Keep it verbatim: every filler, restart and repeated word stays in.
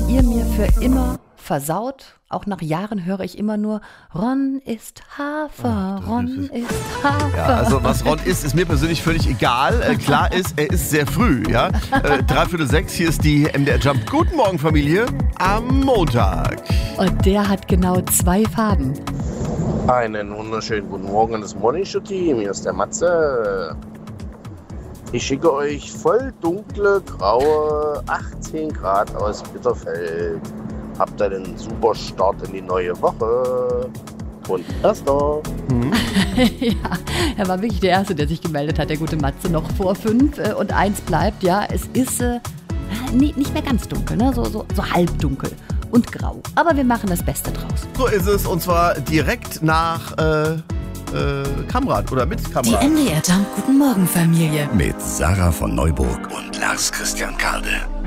ihr mir für immer versaut. Auch nach Jahren höre ich immer nur, Ron ist Hafer, Ach, Ron ist Hafer. Ja, also was Ron ist, ist mir persönlich völlig egal. Äh, klar ist, er ist sehr früh. Ja? Äh, Dreiviertel sechs, hier ist die M D R Jump. Guten Morgen, Familie, am Montag. Und der hat genau zwei Farben. Einen wunderschönen guten Morgen an das Morning Show Team. Hier ist der Matze. Ich schicke euch voll dunkle, graue achtzehn Grad aus Bitterfeld. Habt ihr einen super Start in die neue Woche. Und erster. Hm. Ja, er war wirklich der Erste, der sich gemeldet hat, der gute Matze, noch vor fünf. Äh, und eins bleibt, ja, es ist äh, nee, nicht mehr ganz dunkel, ne? so, so, so halbdunkel und grau. Aber wir machen das Beste draus. So ist es, und zwar direkt nach äh, äh, Kamrat oder mit Die Kamrat. M D R Jump Guten Morgen Familie. Mit Sarah von Neuburg und Lars Christian Kade.